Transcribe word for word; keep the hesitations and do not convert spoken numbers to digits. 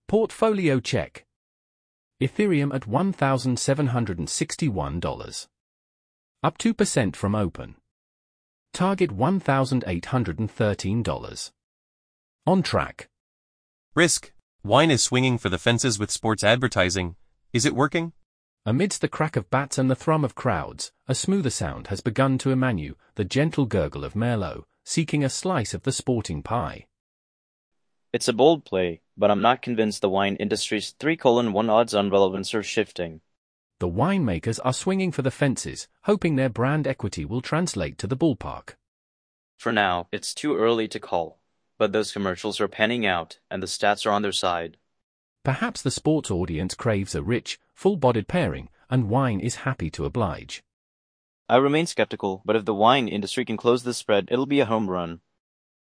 Portfolio check. Ethereum at one thousand seven hundred sixty-one dollars. Up two percent from open. Target one thousand eight hundred thirteen dollars. On track. Risk. Wine is swinging for the fences with sports advertising. Is it working? Amidst the crack of bats and the thrum of crowds, a smoother sound has begun to emanu, the gentle gurgle of Merlot, seeking a slice of the sporting pie. It's a bold play, but I'm not convinced the wine industry's three colon one odds-on relevance are shifting. The winemakers are swinging for the fences, hoping their brand equity will translate to the ballpark. For now, it's too early to call, but those commercials are panning out, and the stats are on their side. Perhaps the sports audience craves a rich, full-bodied pairing, and wine is happy to oblige. I remain skeptical, but if the wine industry can close this spread, it'll be a home run.